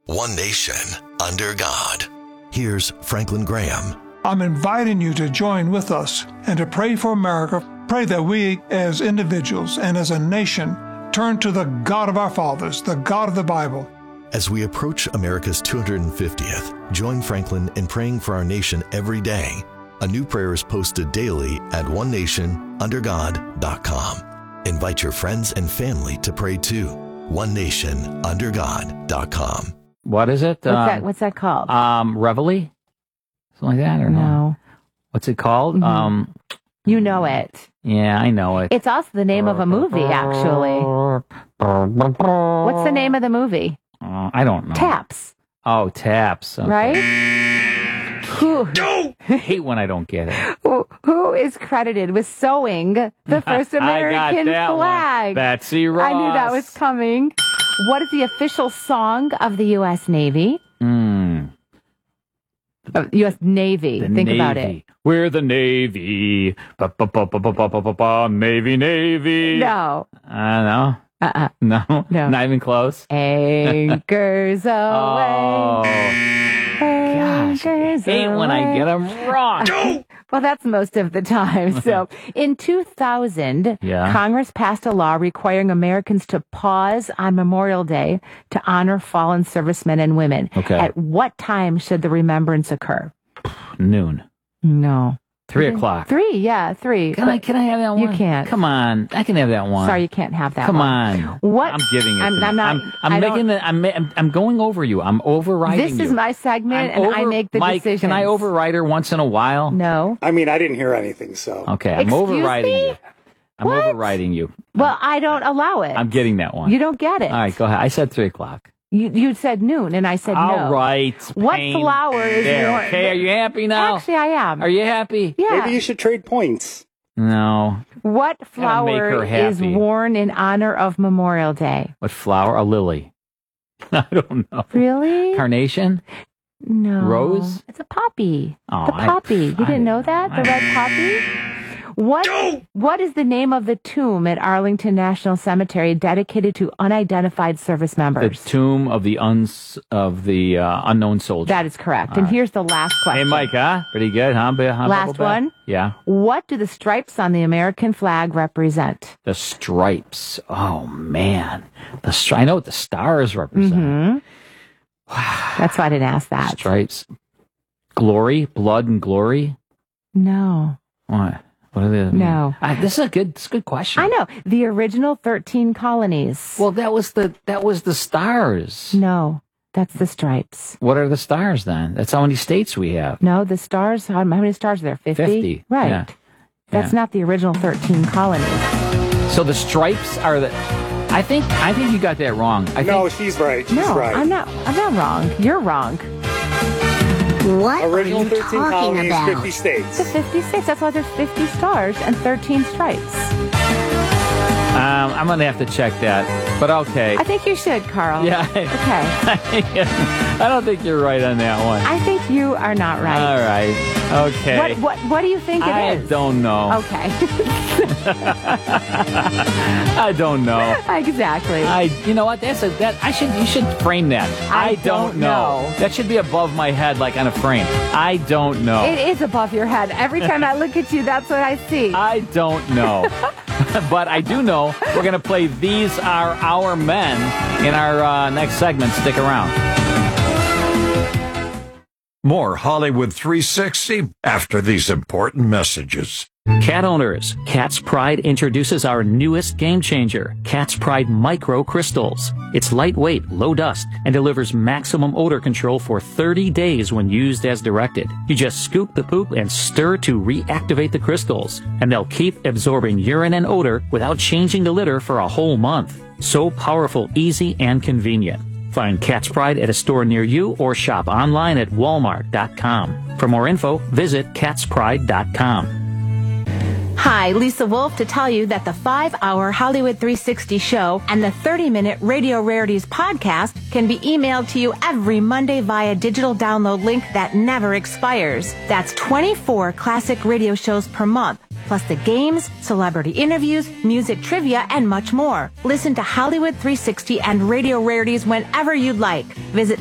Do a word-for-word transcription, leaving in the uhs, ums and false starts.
One nation, under God. Here's Franklin Graham. I'm inviting you to join with us and to pray for America. Pray that we, as individuals and as a nation, turn to the God of our fathers, the God of the Bible. As we approach America's two hundred fiftieth, join Franklin in praying for our nation every day. A new prayer is posted daily at one nation under god dot com. Invite your friends and family to pray too. one nation under god dot com. What is it? What's, um, that, what's that called? Um, Reveille? Something like that, or no? No. What's it called? Mm-hmm. Um, you know it. Yeah, I know it. It's also the name of a movie, actually. What's the name of the movie? Uh, I don't know. Taps. Oh, Taps. Okay. Right? Who, No! I hate when I don't get it. who, who is credited with sewing the first American I got that flag? One. Betsy Ross. I knew that was coming. What is the official song of the U S. Navy? Mm. Uh, U S. Navy. The Think Navy. about it. We're the Navy. Ba, ba, ba, ba, ba, ba, ba, ba, ba, Navy, Navy. No. I know. Uh-uh. No? No. Not even close? Anchors away. Oh. Gosh, I Anchors hate when I away. get them wrong. Well, that's most of the time. So in two thousand, Yeah. Congress passed a law requiring Americans to pause on Memorial Day to honor fallen servicemen and women. Okay. At what time should the remembrance occur? Noon. No. Three o'clock. Three, yeah, three. Can I, can I have that one? You can't. Come on. I can have that one. Sorry, you can't have that Come one. on. What? I'm giving it. I'm, to you. I'm not. I'm, I'm I making don't- the. I'm, I'm. I'm going over you. I'm overriding This you. is my segment, I'm and I over- make the Mike, decisions. can I override her once in a while? No. I mean, I didn't hear anything, so. Okay, I'm Excuse overriding me? you. I'm What? overriding you. Well, I don't allow it. I'm getting that one. You don't get it. All right, go ahead. I said three o'clock. You, you said noon, and I said All no. right. What Pain. flower is there? worn- Okay, are you happy now? Actually, I am. Are you happy? Yeah. Maybe you should trade points. No. What Gotta make flower her is happy. worn in honor of Memorial Day? What flower? A lily. I don't know. Really? Carnation? No. Rose? It's a poppy. Oh, the I- poppy. You I didn't know didn't- that? The I red poppy? What, what is the name of the tomb at Arlington National Cemetery dedicated to unidentified service The members? tomb of the uns of the uh, unknown soldier. That is correct. All and right. here's the last question. Hey, Mike, huh? Pretty good, huh? Bi- huh Last Bubble Bath? one? Yeah. What do the stripes on the American flag represent? The stripes. Oh, man. The stri- I know what the stars represent. Mm-hmm. That's why I didn't ask that. Stripes. Glory? Blood and glory? No. What? What are they? No. I, this is a good. This is a good question. I know. The original thirteen colonies. Well, that was the that was the stars. No, that's the stripes. What are the stars then? That's how many states we have. No, the stars, how, how many stars are there? fifty? Fifty. Right. Yeah. That's Yeah. not the original thirteen colonies. So the stripes are the. I think I think you got that wrong. I No, think she's right. She's no, right. I'm not. I'm not wrong. You're wrong. What Original are you thirteen talking colonies, about? fifty It's states. a fifty-six. That's why there's fifty stars and thirteen stripes. um, I'm gonna have to check that. But okay. I think you should, Carl. Yeah. Okay. I don't think you're right on that one. I think you are not right. All right. Okay. What what what do you think it I is? don't know. Okay. I don't know. Exactly. I, you know what? That's a that I should you should frame that. I don't know. That should be above my head, like on a frame. I don't know. It is above your head. Every time I look at you, that's what I see. I don't know. But I do know we're going to play These Are Our Men in our uh, next segment. Stick around. More Hollywood three sixty after these important messages. Cat owners, Cat's Pride introduces our newest game changer, Cat's Pride Micro Crystals. It's lightweight, low dust, and delivers maximum odor control for thirty days when used as directed. You just scoop the poop and stir to reactivate the crystals, and they'll keep absorbing urine and odor without changing the litter for a whole month. So powerful, easy, and convenient. Find Cat's Pride at a store near you or shop online at walmart dot com. For more info, visit cats pride dot com. Hi, Lisa Wolf to tell you that the five-hour Hollywood three sixty show and the thirty-minute Radio Rarities podcast can be emailed to you every Monday via digital download link that never expires. That's twenty-four classic radio shows per month, plus the games, celebrity interviews, music trivia, and much more. Listen to Hollywood three sixty and Radio Rarities whenever you'd like. Visit